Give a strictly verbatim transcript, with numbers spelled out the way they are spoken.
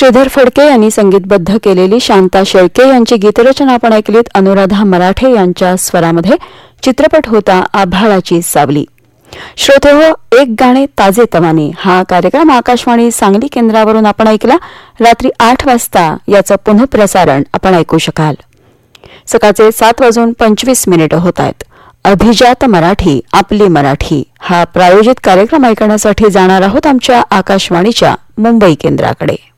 श्रीधर फडके यांनी संगीतबद्ध केलेली शांता शेळके यांची गीतरचना आपण ऐकलीत अनुराधा मराठे यांच्या स्वरामध्ये. चित्रपट होता आभाळाची सावली. श्रोते हो, एक गाणे ताजे तवाने हा कार्यक्रम आकाशवाणी सांगली केंद्रावरून आपण ऐकला. रात्री आठ वाजता याचं पुनःप्रसारण आपण ऐकू शकाल. सकाळचे सात वाजून पंचवीस मिनिटं होत आहेत. अभिजात मराठी आपली मराठी हा प्रायोजित कार्यक्रम ऐकण्यासाठी जाणार आहोत आमच्या आकाशवाणीच्या मुंबई केंद्राकडे.